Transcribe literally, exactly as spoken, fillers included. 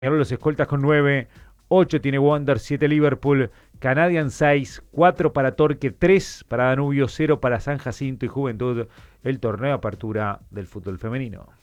Los escoltas con nueve, ocho tiene Wander, siete Liverpool, Canadian seis, cuatro para Torque, tres para Danubio, cero para San Jacinto y Juventud, el torneo de apertura del fútbol femenino.